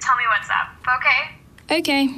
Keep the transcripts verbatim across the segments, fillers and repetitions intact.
tell me what's up, okay? Okay.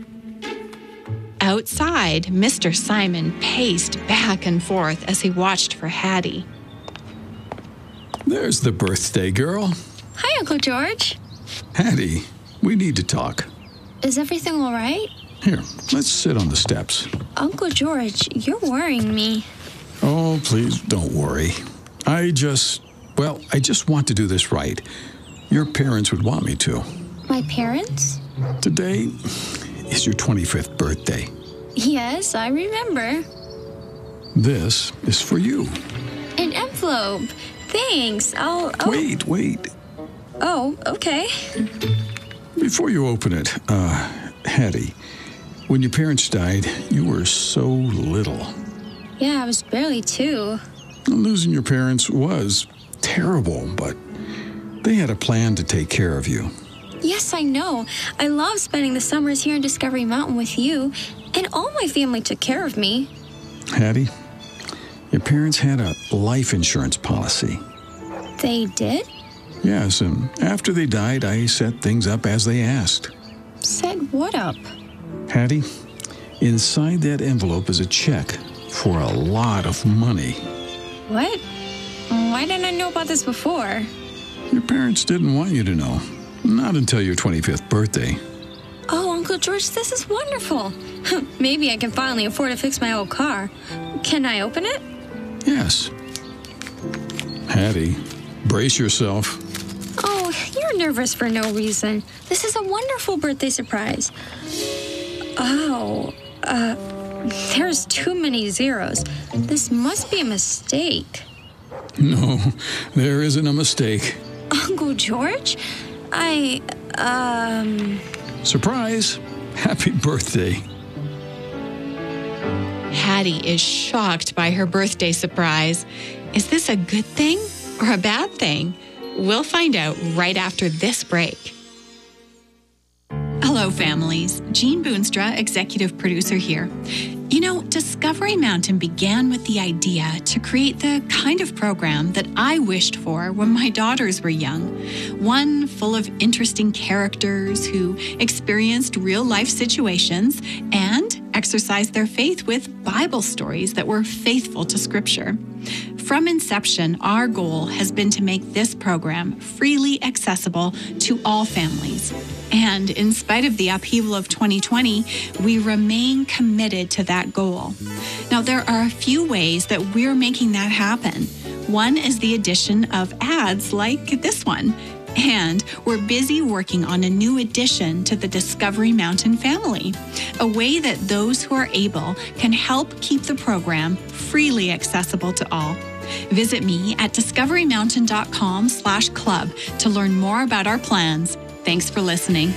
Outside, Mister Simon paced back and forth as he watched for Hattie. There's the birthday girl. Hi, Uncle George. Hattie, we need to talk. Is everything all right? Here, let's sit on the steps. Uncle George, you're worrying me. Oh, please don't worry. I just, well, I just want to do this right. Your parents would want me to. My parents? Today is your twenty-fifth birthday. Yes, I remember. This is for you. An envelope. Thanks. I'll... Oh. Wait, wait. Oh, okay. Before you open it, uh, Hattie, when your parents died, you were so little. Yeah, I was barely two. Losing your parents was terrible, but they had a plan to take care of you. Yes, I know. I love spending the summers here in Discovery Mountain with you, and all my family took care of me. Hattie, your parents had a life insurance policy. They did? Yes, and after they died, I set things up as they asked. Set what up? Hattie, inside that envelope is a check for a lot of money. What? Why didn't I know about this before? Your parents didn't want you to know. Not until your twenty-fifth birthday. Oh, Uncle George, this is wonderful. Maybe I can finally afford to fix my old car. Can I open it? Yes. Hattie, brace yourself. Oh, you're nervous for no reason. This is a wonderful birthday surprise. Oh, uh, there's too many zeros. This must be a mistake. No, there isn't a mistake. Uncle George? I, um... Surprise! Happy birthday. Hattie is shocked by her birthday surprise. Is this a good thing or a bad thing? We'll find out right after this break. Hello, families. Jean Boonstra, executive producer here. You know, Discovery Mountain began with the idea to create the kind of program that I wished for when my daughters were young. One full of interesting characters who experienced real-life situations and exercised their faith with Bible stories that were faithful to Scripture. From inception, our goal has been to make this program freely accessible to all families. And in spite of the upheaval of twenty twenty, we remain committed to that goal. Now, there are a few ways that we're making that happen. One is the addition of ads like this one. And we're busy working on a new addition to the Discovery Mountain family, a way that those who are able can help keep the program freely accessible to all. Visit me at discoverymountain.com slash club to learn more about our plans. Thanks for listening.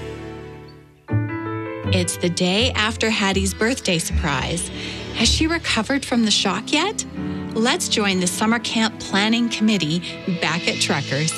It's the day after Hattie's birthday surprise. Has she recovered from the shock yet? Let's join the summer camp planning committee back at Truckers.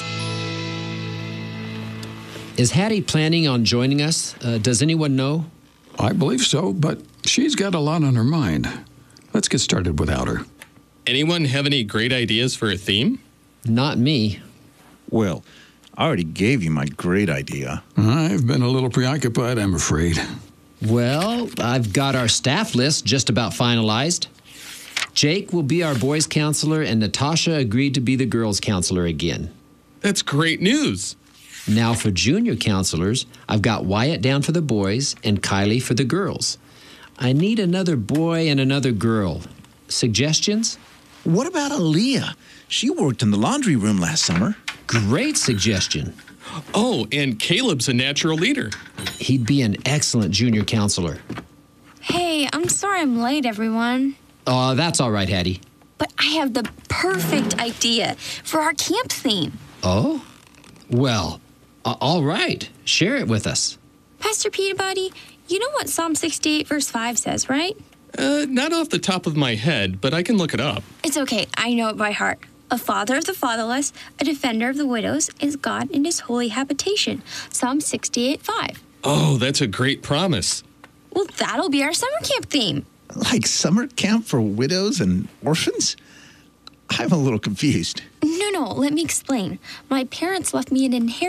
Is Hattie planning on joining us? Uh, does anyone know? I believe so, but she's got a lot on her mind. Let's get started without her. Anyone have any great ideas for a theme? Not me. Well, I already gave you my great idea. I've been a little preoccupied, I'm afraid. Well, I've got our staff list just about finalized. Jake will be our boys' counselor, and Natasha agreed to be the girls' counselor again. That's great news. Now for junior counselors, I've got Wyatt down for the boys and Kylie for the girls. I need another boy and another girl. Suggestions? What about Aaliyah? She worked in the laundry room last summer. Great suggestion. Oh, and Caleb's a natural leader. He'd be an excellent junior counselor. Hey, I'm sorry I'm late, everyone. Oh, that's all right, Hattie. But I have the perfect idea for our camp theme. Oh? Well, uh, all right. Share it with us. Pastor Peabody, you know what Psalm sixty-eight verse five says, right? Uh, not off the top of my head, but I can look it up. It's okay. I know it by heart. A father of the fatherless, a defender of the widows, is God in his holy habitation. Psalm sixty-eight five. Oh, that's a great promise. Well, that'll be our summer camp theme. Like summer camp for widows and orphans? I'm a little confused. No, no, let me explain. My parents left me an inheritance.